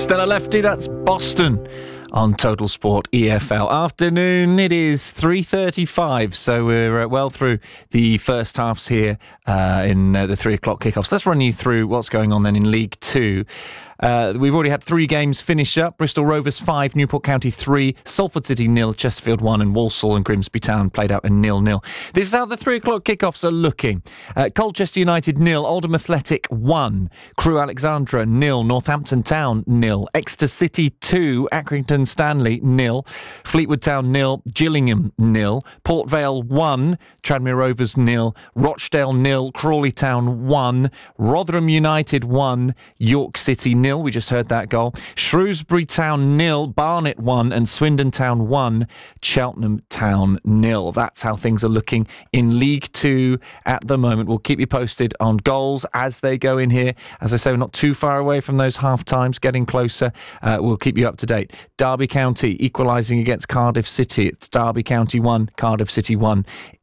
Stella Lefty, that's Boston on Total Sport EFL. Afternoon, it is 3:35, so we're well through the first halves here in the 3 o'clock kickoffs. Let's run you through what's going on then in League Two. We've already had 3 games finish up. Bristol Rovers 5, Newport County 3, Salford City 0, Chesterfield 1 and Walsall and Grimsby Town played out a 0-0. This is how the 3 o'clock kickoffs are looking. Colchester United 0, Oldham Athletic 1, Crewe Alexandra 0, Northampton Town 0, Exeter City 2, Accrington Stanley 0, Fleetwood Town 0, Gillingham 0, Port Vale 1, Tranmere Rovers 0, Rochdale 0, Crawley Town 1, Rotherham United 1, York City 0. We just heard that goal. Shrewsbury Town 0, Barnet 1 and Swindon Town 1, Cheltenham Town 0. That's how things are looking in League 2 at the moment. We'll keep you posted on goals as they go in here. As I say, we're not too far away from those half times, getting closer. We'll keep you up to date. Derby County equalising against Cardiff City. It's Derby County 1, Cardiff City 1.